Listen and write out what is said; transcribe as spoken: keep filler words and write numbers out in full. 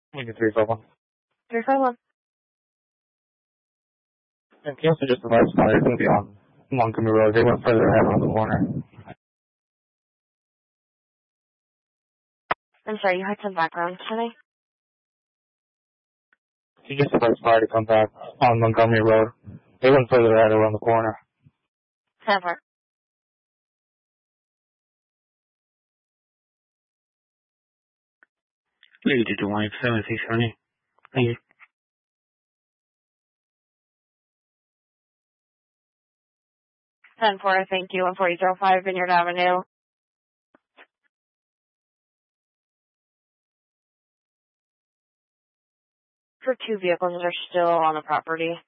Lincoln three five one. three five one. And can you also just advise fire going to be on Montgomery Road? They went further ahead around the corner. I'm sorry, you had some background today? Can you just advise fire to come back on Montgomery Road? They went further ahead around the corner. Never. Maybe did you want seven six seventy? Thank you. ten four, thank you, one four eight zero five Vineyard Avenue. For two vehicles that are still on the property.